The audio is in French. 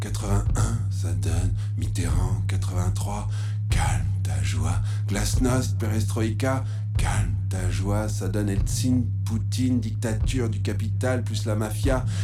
81, ça donne Mitterrand. 83, calme ta joie. Glasnost, perestroïka, calme ta joie. Ça donne Eltsine, Poutine, dictature du capital plus la mafia.